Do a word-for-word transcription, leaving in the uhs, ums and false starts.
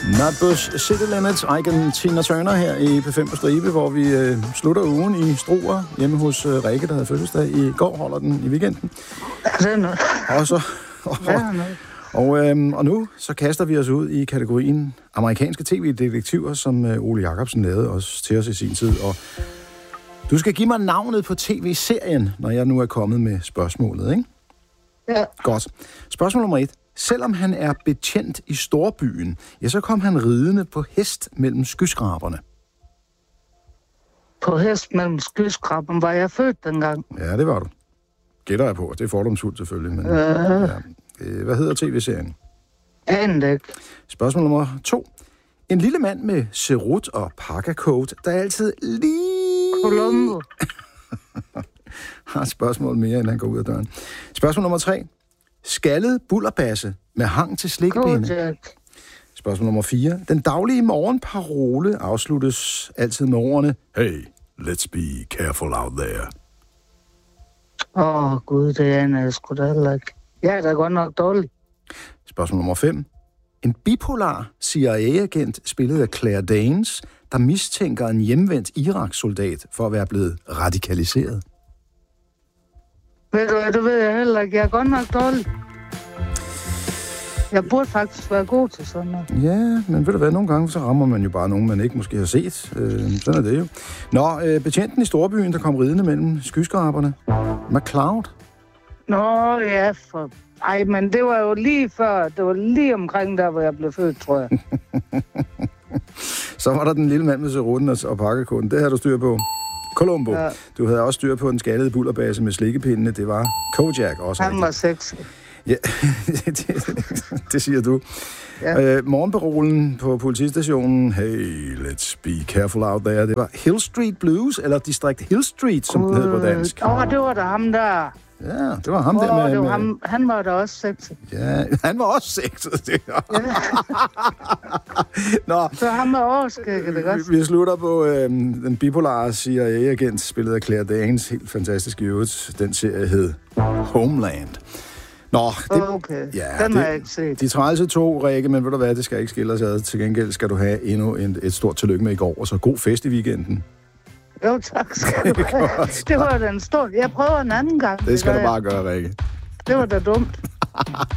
Nutbush City Limits, Icon Tina Turner her i P fem på stribe, hvor vi øh, slutter ugen i Struer hjemme hos øh, Rikke, der havde fødselsdag i går, holder den i weekenden. Det er noget. Og så... Og, og, øhm, og nu så kaster vi os ud i kategorien amerikanske tv-detektiver, som øh, Ole Jacobsen lavede os til os i sin tid. Og du skal give mig navnet på tv-serien, når jeg nu er kommet med spørgsmålet, ikke? Ja. Godt. Spørgsmål nummer et. Selvom han er betjent i storbyen, ja, så kom han ridende på hest mellem skyskraberne. På hest mellem skyskraberne var jeg født dengang. Ja, det var du. Gætter jeg på. Det er fordomsfuldt selvfølgelig. Men, øh. ja. Hvad hedder tv-serien? Aner ikke. Spørgsmål nummer to. En lille mand med cerut og parkacoat, der er altid lige... Columbo. Har et spørgsmål mere, inden han går ud af døren. Spørgsmål nummer tre. Skaldet bullerbasse med hang til slikkepinde. Kojak. Spørgsmål nummer fire. Den daglige morgenparole afsluttes altid med ordene: Hey, let's be careful out there. Åh, oh, gud, det aner jeg sgu da heller ikke. Jeg er da godt nok dårlig. Spørgsmål nummer fem. En bipolar C I A-agent spillet af Claire Danes, der mistænker en hjemvendt Irak-soldat for at være blevet radikaliseret. Ved du hvad, det ved jeg heller ikke. Jeg er godt nok dårlig. Jeg burde faktisk være god til sådan noget. Ja, men ved du hvad, nogle gange så rammer man jo bare nogen, man ikke måske har set. Øh, sådan er det jo. Nå, øh, betjenten i storbyen, der kom ridende mellem skyskraberne. McCloud. Nå, ja, for... Ej, men det var jo lige før, det var lige omkring der, hvor jeg blev født, tror jeg. Så var der den lille mand med ceruten og pakkekoden. Det havde du styr på. Columbo. Ja. Du havde også styr på den skaldede bullerbase med slikkepindene. Det var Kojak også. Han var sexy. Ja, det, det siger du. Ja. Øh, morgenparolen på politistationen. Hey, let's be careful out there. Det var Hill Street Blues, eller District Hill Street, som uh, det hedder på dansk. Åh, oh, det var da ham der. Ja, det var ham oh, der med... Det var med... ham. Han var da også sexy. Ja, han var også sexy. Det. Ja. Nå. Så ham var overskægget, det godt. Vi, vi slutter på øh, den bipolare C I A-agent, spillet af Claire Danes, helt fantastisk i øvrigt. Den serie hed Homeland. Nå, det, okay. Ja, den det, har jeg ikke set. De trælse to, Rikke, men ved du hvad, det skal ikke skille os ad. Til gengæld skal du have endnu et, et stort tillykke med i går, og så god fest i weekenden. Jo, tak skal du have. Det var da en stor... Jeg prøver en anden gang. Det skal det du bare gøre, Rikke. Det var da dumt.